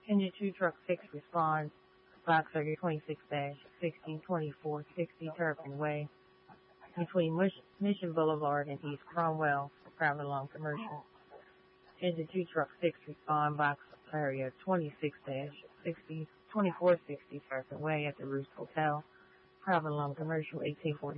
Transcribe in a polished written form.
Engine 2 Truck 6 responds. Box 3026-162460 Turpin Way between Mission Boulevard and East Cromwell, traveling along Commercial. Engine 2 Truck 6 respond. Box area 26-2460 Turpin Way at the Roost Hotel, traveling along Commercial 1840.